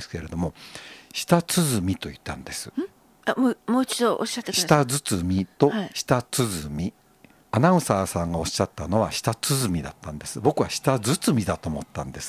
ですけれども、舌鼓と言ったんです。 もう一度おっしゃってください。 舌鼓とはい舌鼓、アナウンサーさんがおっしゃったのは舌鼓だったんです。僕は舌包だと思ったんです。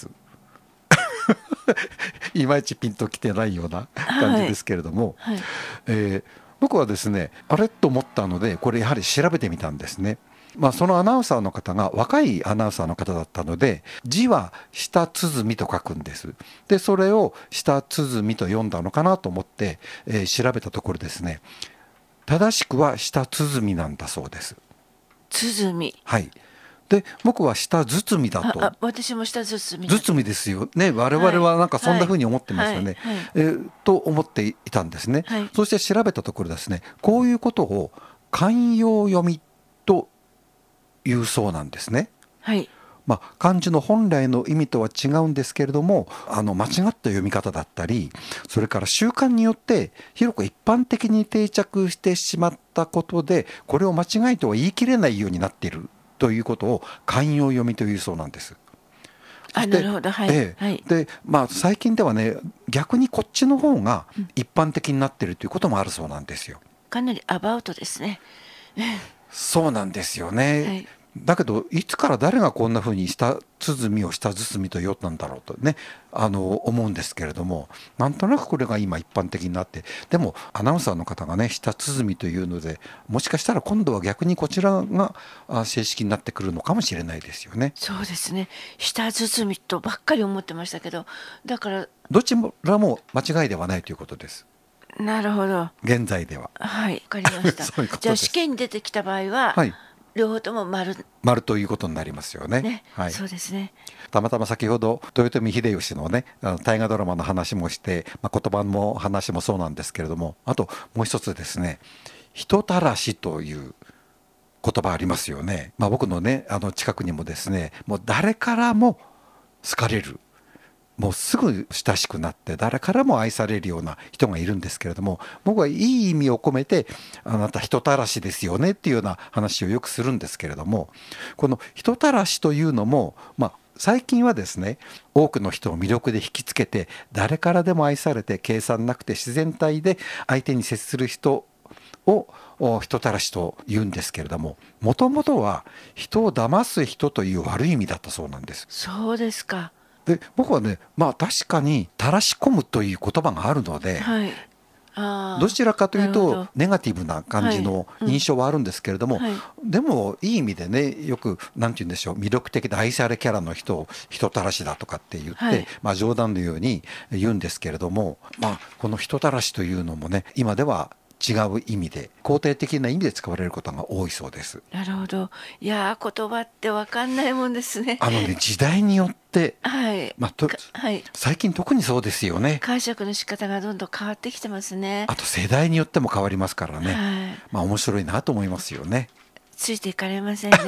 いまいちピンときてないような感じですけれども、 はい、 僕はですね、あれと思ったので、これやはり調べてみたんですね。そのアナウンサーの方が若いアナウンサーの方だったので、字は舌鼓と書くんです。でそれを舌鼓と読んだのかなと思って、調べたところですね、正しくは舌鼓なんだそうです。 鼓。 はい。で僕は舌包だと。 私も舌包包ですよね。我々はなんかそんな風に思ってますよね、 はいはいと思っていたんですね、 はい、 そして調べたところですね、こういうことを慣用読みというそうなんですね。 はい、 漢字の本来の意味とは違うんですけれども、間違った読み方だったり、それから習慣によって広く一般的に定着してしまったことで、これを間違いとは言い切れないようになっているということを慣用読みというそうなんです。そしてなるほど、はい、はい、 で最近ではね、逆にこっちの方が一般的になっているということもあるそうなんですよ。 かなりアバウトですね。 そうなんですよね、 はい、 だけどいつから誰がこんな風に舌鼓を舌包みと言ったんだろうとね、思うんですけれども、なんとなくこれが今一般的になって、でもアナウンサーの方がね舌鼓というので、もしかしたら今度は逆にこちらが正式になってくるのかもしれないですよね。 そうですね。舌包とばっかり思ってましたけど、だからどちらも間違いではないということです。 なるほど。 現在では。 はい、わかりました。 そういうことです。 じゃあ試験に出てきた場合は、 はい、 両方とも丸ということになりますよね。 ね。 はい、 そうですね。 たまたま先ほど豊臣秀吉のね大河ドラマの話もして、言葉の話もそうなんですけれども、あともう一つですね、人たらしという言葉ありますよね。僕のね近くにもですね、もう誰からも好かれる、もうすぐ親しくなって誰からも愛されるような人がいるんですけれども、僕はいい意味を込めてあなた人たらしですよねっていうような話をよくするんですけれども、この人たらしというのも、最近はですね、多くの人を魅力で引きつけて誰からでも愛されて計算なくて自然体で相手に接する人を人たらしと言うんですけれども、もともとは人を騙す人という悪い意味だったそうなんです。 そうですか。 で僕はね、確かにたらし込むという言葉があるので、 はい。 どちらかというとなるほど。 ネガティブな感じの印象はあるんですけれども、 はい、 でもいい意味でね、よくなんて言うんでしょう、魅力的で愛されキャラの人を人たらしだとかって言って、 はい、 冗談のように言うんですけれども、この人たらしというのもね、今では違う意味で肯定的な意味で使われることが多いそうです。 なるほど。いやー、言葉ってわかんないもんですね。 時代によって、 はい、はい、 最近特にそうですよね。 解釈の仕方がどんどん変わってきてますね。 あと世代によっても変わりますからね、 はい、 面白いなと思いますよね。 ついていかれませんね。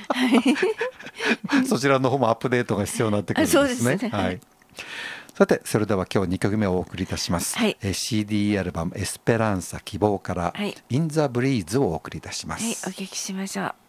そちらの方もアップデートが必要になってくるんですね。 そうですね。 はい。さてそれでは今日2曲目をお送りいたします、 はい、 CD アルバムエスペランサ希望から、 はい、 インザブリーズをお送りいたしまはい、おす。 聞きしましょう。